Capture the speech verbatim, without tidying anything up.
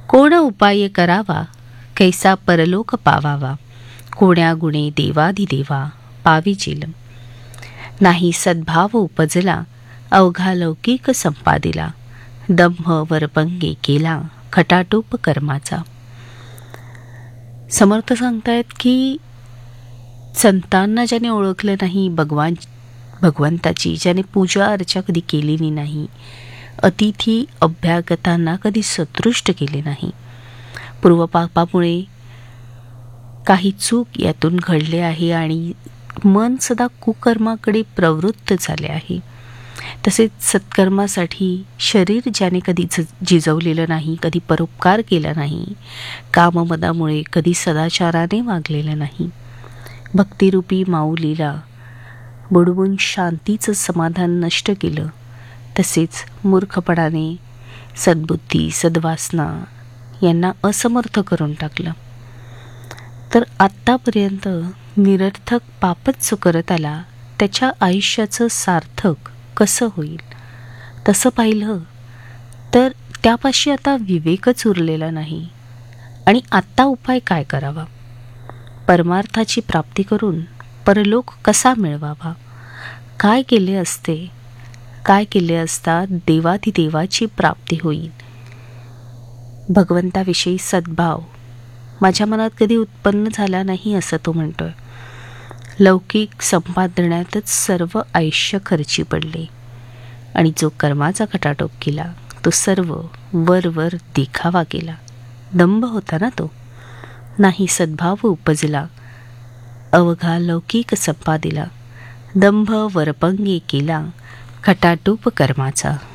कोण उपाय करावा, कैसा परलोक पावावा, कोण्या गुणे देवाधिदेवा पाविजेल. नाही सद्भाव उपजला, अवघा लौकिक संपादिला, दंभ वरपंगे केला, खटाटोप कर्माचा. समर्थ सांगतायत की संतांना ज्याने ओळखलं नाही भगवान भगवंताची, ज्याने पूजा अर्चा कधी केलेली नाही, अतिथी अभ्यागतांना कधी सदृष्ट केले नाही, पूर्वपापामुळे काही चूक यातून घडले आहे आणि मन सदा कुकर्माकडे प्रवृत्त झाले आहे. तसेच सत्कर्मासाठी शरीर ज्याने कधी झ झिजवलेलं नाही, कधी परोपकार केला नाही, काममदामुळे कधी सदाचाराने वागलेलं नाही, भक्तिरूपी माऊलीला बुडवून शांतीचं समाधान नष्ट केलं, तसेच मूर्खपणाने सद्बुद्धी सद्वासना यांना असमर्थ करून टाकलं, तर आत्तापर्यंत निरर्थक पापच जो करत आला त्याच्या आयुष्याचं सार्थक कसं होईल. तसं पाहिलं तर त्यापाशी आता विवेकच उरलेला नाही. आणि आत्ता उपाय काय करावा, परमार्थाची प्राप्ती करून परलोक कसा मिळवावा, काय केले असते, काय केले असता देवाधिदेवाची प्राप्ती होईल. भगवंताविषयी सद्भाव माझ्या मनात कधी उत्पन्न झाला नाही असं तो म्हणतोय. लौकिक संपादण्यातच सर्व आयुष्य खर्ची पडले आणि जो कर्माचा खटाटोप केला तो सर्व वर वर देखावा केला. दंभ होता ना तो. नाही सद्भाव उपजला, अवघा लौकिक संपादिला, दंभ वरपंगे केला, खटाटोप कर्माचा.